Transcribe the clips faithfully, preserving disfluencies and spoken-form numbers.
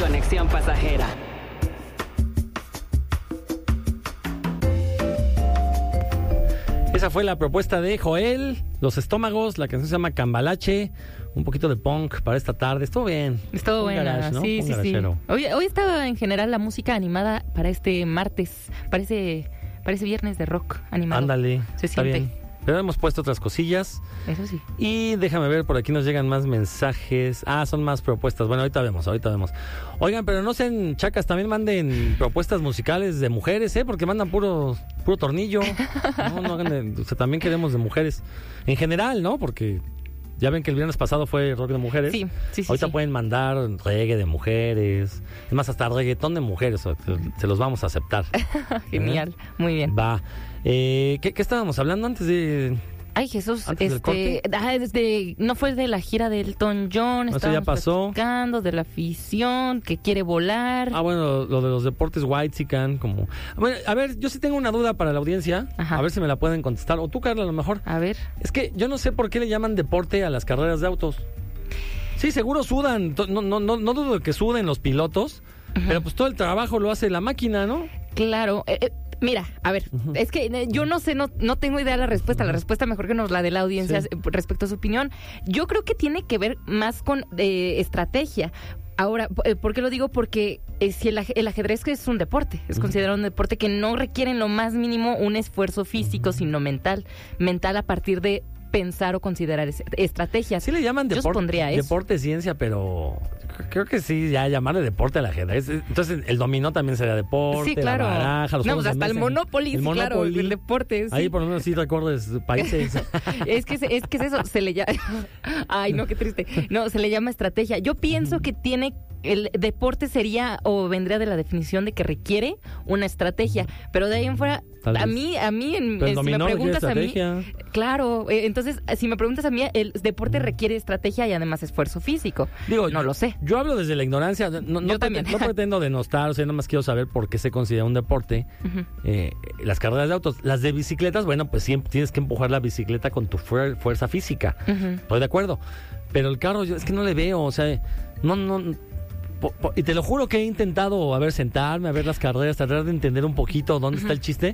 conexión pasajera. Esa fue la propuesta de Joel, Los Estómagos, la canción se llama Cambalache, un poquito de punk para esta tarde. Estuvo bien. Estuvo buena, garage, ¿no? sí, Un sí, sí. garachero. Hoy, hoy estaba en general la música animada para este martes. Parece, parece viernes de rock animado. Ándale, Se está siente. bien. Pero hemos puesto otras cosillas. Eso sí. Y déjame ver, por aquí nos llegan más mensajes. Ah, son más propuestas. Bueno, ahorita vemos, ahorita vemos. Oigan, pero no sean chacas, también manden propuestas musicales de mujeres, ¿eh? Porque mandan puro, puro tornillo. No, no hagan de, o sea, también queremos de mujeres. En general, ¿no? Porque ya ven que el viernes pasado fue rock de mujeres. Sí, sí, sí. Ahorita sí. pueden mandar reggae de mujeres. Es más, hasta reggaetón de mujeres. O sea, se los vamos a aceptar. Genial, muy bien. Va. Eh, ¿qué, ¿Qué estábamos hablando antes de...? Ay, Jesús, ¿Antes del este, ah, desde, no fue de la gira de Elton John, Eso ya pasó. platicando de la afición que quiere volar. Ah, bueno, lo de los deportes whitezican, como... Bueno, a ver, yo sí tengo una duda para la audiencia. Ajá. A ver si me la pueden contestar. O tú, Carla, a lo mejor. A ver. Es que yo no sé por qué le llaman deporte a las carreras de autos. Sí, seguro sudan. To- No, no, no, no dudo de que suden los pilotos. Ujú. Pero pues todo el trabajo lo hace la máquina, ¿no? Claro. eh, eh, Mira, a ver, Ujú. es que eh, yo no sé, no, no tengo idea de la respuesta. La respuesta mejor que nos la de la audiencia Sí. eh, respecto a su opinión. Yo creo que tiene que ver más con eh, estrategia. Ahora, eh, ¿por qué lo digo? Porque eh, si el, aj- el ajedrez que es un deporte, es Ujú. considerado un deporte que no requiere en lo más mínimo un esfuerzo físico, sino mental. Mental a partir de pensar o considerar es- estrategias. Sí le llaman Yo deporte, supondría eso. deporte ciencia, pero creo que sí, ya llamarle deporte al ajedrez. Entonces el dominó también sería deporte, Sí, claro. la baraja, los no, juegos pues de hasta el mesa. Monopoly, El sí, claro, Monopoly. el deporte. Sí. Ahí por lo menos sí recuerdes países. Es que, es que es eso, se le llama... Ay, no, qué triste. No, se le llama estrategia. Yo pienso que tiene... El deporte sería o vendría de la definición de que requiere una estrategia, pero de ahí en fuera, Tal a vez. mí, a mí, en- Pero el eh, si me dominó requiere preguntas a mí, estrategia. claro, eh, entonces, si me preguntas a mí, el deporte requiere estrategia y además esfuerzo físico. Digo, no lo sé. Yo hablo desde la ignorancia. No, no, Yo no también. prete- no pretendo denostar, o sea, nada más quiero saber por qué se considera un deporte. Ujú. Eh, las carreras de autos. Las de bicicletas, bueno, pues siempre tienes que empujar la bicicleta con tu fuer- fuerza física. Ujú. Estoy de acuerdo. Pero el carro, yo es que no le veo, o sea, no, no. po- po- y te lo juro que he intentado, a ver, sentarme, a ver las carreras, tratar de entender un poquito dónde está el chiste.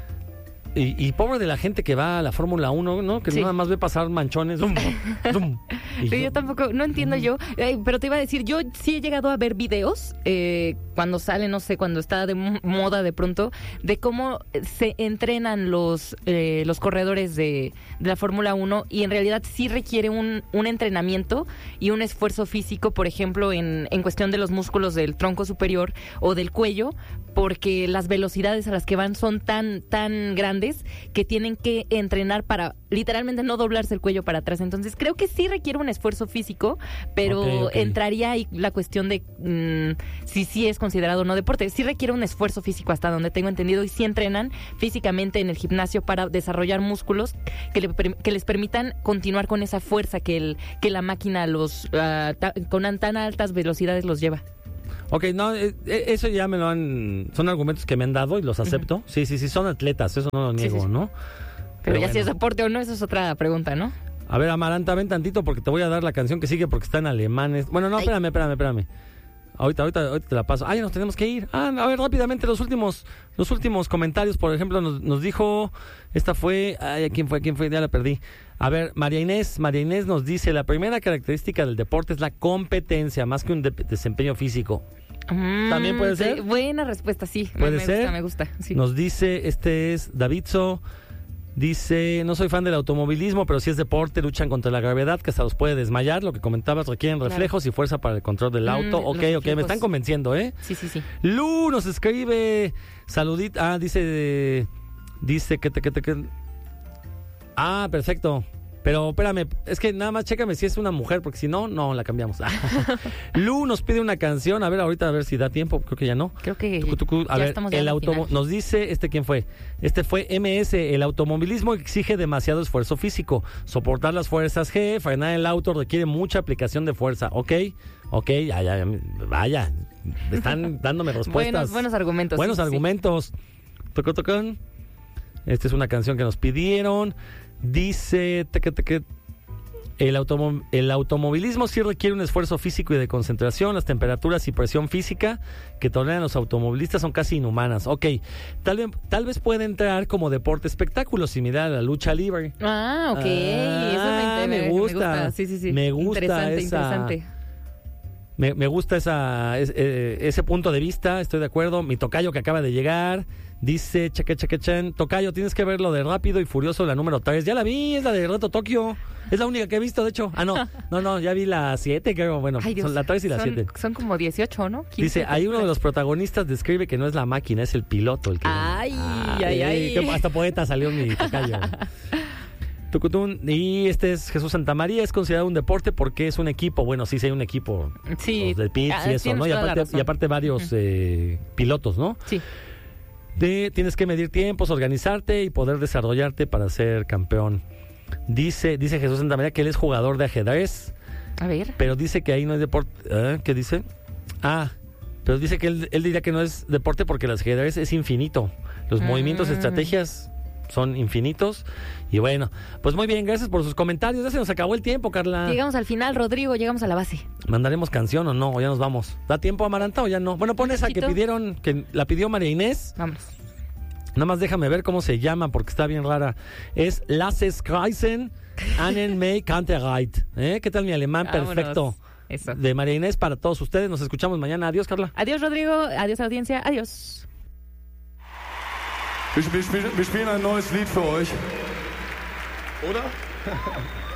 Y, y pobre de la gente que va a la Fórmula uno, ¿no? Que Sí. nada más ve pasar manchones. Zum, zum, y Sí, yo tampoco, no entiendo yo, Eh, pero te iba a decir, yo sí he llegado a ver videos eh, cuando sale, no sé, cuando está de mo- moda de pronto, de cómo se entrenan los eh, los corredores de, de la Fórmula uno y en realidad sí requiere un, un entrenamiento y un esfuerzo físico, por ejemplo, en, en cuestión de los músculos del tronco superior o del cuello, porque las velocidades a las que van son tan, tan grandes que tienen que entrenar para literalmente no doblarse el cuello para atrás. Entonces creo que sí requiere un esfuerzo físico, pero Ok, ok. entraría ahí la cuestión de mm, si sí es considerado o no deporte. Sí requiere un esfuerzo físico hasta donde tengo entendido y sí entrenan físicamente en el gimnasio para desarrollar músculos que, le per- que les permitan continuar con esa fuerza que, el, que la máquina los ah, ta- con an- tan altas velocidades los lleva. Ok, no, eh, eh, eso ya me lo han... Son argumentos que me han dado y los acepto. Sí, sí, sí, son atletas, eso no lo Sí, niego, sí, sí. ¿no? Pero, ya bueno. si es deporte o no, eso es otra pregunta, ¿no? A ver, Amaranta, ven tantito porque te voy a dar la canción que sigue porque está en alemanes. Bueno, no, Ay. espérame, espérame, espérame. Ahorita, ahorita, ahorita te la paso. Ah, ya nos tenemos que ir. Ah, a ver, rápidamente, los últimos los últimos comentarios, por ejemplo, nos, nos dijo... Esta fue... Ay, ¿quién fue? ¿Quién fue? Ya la perdí. A ver, María Inés. María Inés nos dice, la primera característica del deporte es la competencia, más que un de- desempeño físico. Mm, ¿También puede sí, ser? buena respuesta, sí. Me- ¿Puede me ser? gusta, me gusta. Sí. Nos dice, este es Davidso, dice, no soy fan del automovilismo, pero si es deporte, luchan contra la gravedad, que hasta los puede desmayar, lo que comentabas, requieren Claro. reflejos y fuerza para el control del Mm, auto. los ok, ok, me reflejos. están convenciendo, ¿eh? Sí, sí, sí. Lu nos escribe, saludita, ah, dice, dice que te, que te, que... Ah, perfecto. Pero espérame, es que nada más chécame si es una mujer, porque si no, no, la cambiamos. Lu nos pide una canción, a ver, ahorita a ver si da tiempo, creo que ya no. Creo que Tucu, tucu. A ya ver, estamos ya el al automo- final. nos dice, ¿este quién fue? Este fue M S, el automovilismo exige demasiado esfuerzo físico. Soportar las fuerzas G, frenar el auto requiere mucha aplicación de fuerza. Ok, ok, ya, ya, ya, vaya, están dándome respuestas. Buenos, buenos argumentos. Buenos sí, sí. argumentos. Tocó, tocón. Esta es una canción que nos pidieron. Dice, teque, teque. El, automo- el automovilismo sí requiere un esfuerzo físico y de concentración. Las temperaturas y presión física que toleran los automovilistas son casi inhumanas. Ok, tal vez, tal vez puede entrar como deporte espectáculo similar a la lucha libre. Ah, ok. Ah, Eso me, me me gusta. gusta. Sí, sí, sí. Me gusta Interesante, esa- interesante. Me, me gusta esa, es- eh, ese punto de vista, estoy de acuerdo. Mi tocayo que acaba de llegar dice, cheque, cheque, chen, tocayo, tienes que ver lo de Rápido y Furioso, la número tres. Ya la vi, es la de Reto Tokio. Es la única que he visto, de hecho. Ah, no, no, no, ya vi la siete, creo. Bueno, Ay, Dios. son la tres y la Son- siete. Son como dieciocho, ¿no? quince, Dice, ahí uno de los protagonistas describe que no es la máquina, es el piloto el que... Ay, ay, ay. qué- hasta poeta salió mi tocayo. Tucutún. Y este es Jesús Santamaría, es considerado un deporte porque es un equipo. Bueno, sí, sí hay un equipo. Sí. Los del pits Ah, y eso, tienes ¿no? Y toda la aparte, razón. y aparte varios eh, pilotos, ¿no? Sí. De, tienes que medir tiempos, organizarte y poder desarrollarte para ser campeón. Dice, dice Jesús Santamaría que él es jugador de ajedrez, A ver. pero dice que ahí no es deporte. ¿Eh? ¿Qué dice? Ah, pero dice que él, él diría que no es deporte porque el ajedrez es infinito. Los Mm. movimientos, estrategias son infinitos. Y bueno, pues muy bien, gracias por sus comentarios. Ya se nos acabó el tiempo, Carla. Llegamos al final, Rodrigo, llegamos a la base. ¿Mandaremos canción o no? ¿O ya nos vamos? ¿Da tiempo, Amaranta, o ya no? Bueno, pon Un esa que poquito. pidieron, que la pidió María Inés. Vámonos. Nada más déjame ver cómo se llama porque está bien rara. Es Lasses Kreisen Annen May Kanterreit. ¿Eh? ¿Qué tal mi alemán? Vámonos. Perfecto. Eso. De María Inés para todos ustedes. Nos escuchamos mañana. Adiós, Carla. Adiós, Rodrigo. Adiós, audiencia. Adiós. Wir, wir, wir spielen ein neues Lied für euch. Oder?